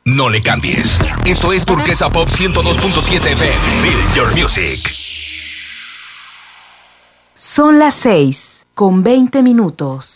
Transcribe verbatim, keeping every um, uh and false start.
No le cambies. Esto es Turquesa Pop ciento dos punto siete F M. Feel your music. Son las seis con veinte minutos.